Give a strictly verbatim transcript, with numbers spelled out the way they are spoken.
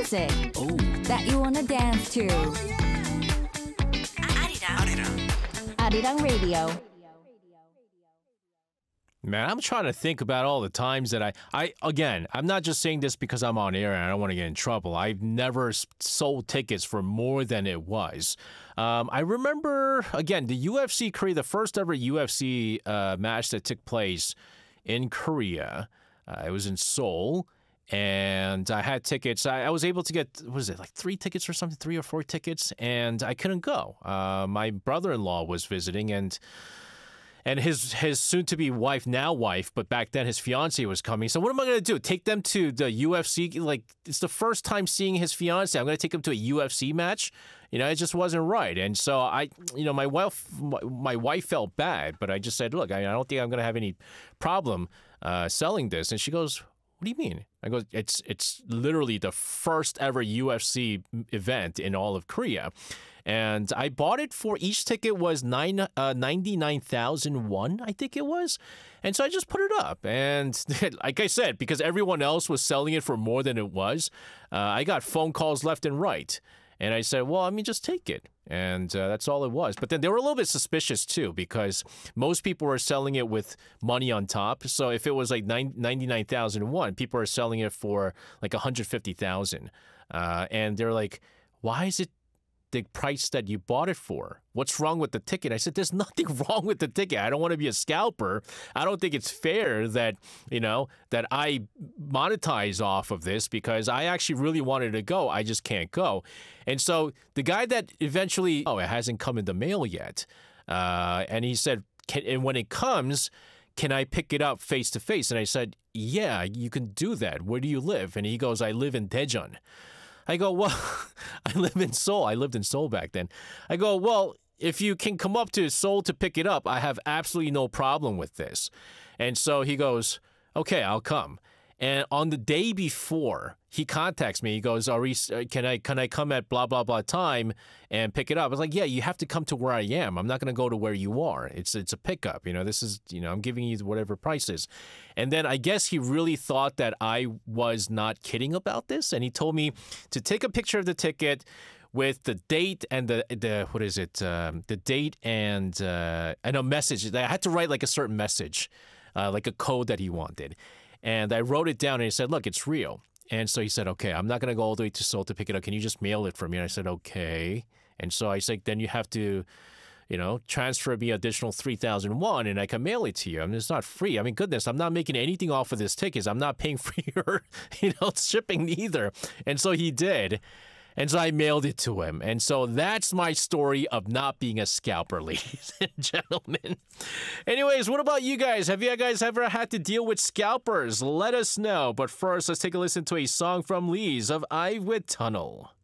music that you wanna dance to. Arirang. Arirang Radio. Man, I'm trying to think about all the times that I, I again, I'm not just saying this because I'm on air and I don't want to get in trouble. I've never s- sold tickets for more than it was. Um, I remember, again, the U F C Korea, the first ever U F C uh, match that took place in Korea. Uh, it was in Seoul, and I had tickets. I, I was able to get, what was it, like three tickets or something, three or four tickets, and I couldn't go. Uh, my brother-in-law was visiting, and And his his soon-to-be wife, now wife, but back then his fiance was coming. So what am I going to do? Take them to the U F C? Like, it's the first time seeing his fiance. I'm going to take him to a U F C match? You know, it just wasn't right. And so I, you know, my wife, my wife felt bad, but I just said, look, I, I don't think I'm going to have any problem uh, selling this. And she goes, what do you mean? I go, it's it's literally the first ever U F C event in all of Korea. And I bought it for, each ticket was nine uh, ninety-nine thousand won, I think it was. And so I just put it up. And like I said, because everyone else was selling it for more than it was, uh, I got phone calls left and right. And I said, well, I mean, just take it. And uh, that's all it was. But then they were a little bit suspicious, too, because most people were selling it with money on top. So if it was like ninety-nine thousand won, people are selling it for like one hundred fifty thousand. Uh, and they're like, why is it the price that you bought it for? What's wrong with the ticket? I said, there's nothing wrong with the ticket. I don't want to be a scalper. I don't think it's fair that, you know, that I monetize off of this because I actually really wanted to go. I just can't go. And so the guy that eventually, oh, it hasn't come in the mail yet. Uh, and he said, can, and when it comes, can I pick it up face to face? And I said, yeah, you can do that. Where do you live? And he goes, I live in Daejeon. I go, well, I live in Seoul. I lived in Seoul back then. I go, well, if you can come up to Seoul to pick it up, I have absolutely no problem with this. And so he goes, okay, I'll come. And on the day before, he contacts me. He goes, Are we, can I can I come at blah, blah, blah time and pick it up? I was like, yeah, you have to come to where I am. I'm not going to go to where you are. It's it's a pickup. You know, this is, you know, I'm giving you whatever price is. And then I guess he really thought that I was not kidding about this. And he told me to take a picture of the ticket with the date and the, the what is it, um, the date and, uh, and a message. I had to write like a certain message, uh, like a code that he wanted. And I wrote it down and he said, look, it's real. And so he said, okay, I'm not going to go all the way to Seoul to pick it up. Can you just mail it for me? And I said, okay. And so I said, then you have to, you know, transfer me additional three thousand won and I can mail it to you. I mean, it's not free. I mean, goodness, I'm not making anything off of this tickets. I'm not paying for your, you know, shipping either. And so he did. And so I mailed it to him. And so that's my story of not being a scalper, ladies and gentlemen. Anyways, what about you guys? Have you guys ever had to deal with scalpers? Let us know. But first, let's take a listen to a song from Lee's of I with Tunnel.